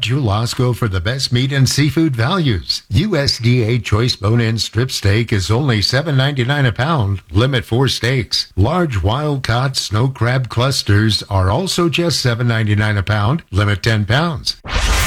Julasco for the best meat and seafood values. USDA choice bone-in strip steak is only $7.99 a pound. Limit 4 steaks. Large wild-caught snow crab clusters are also just $7.99 a pound. Limit 10 pounds.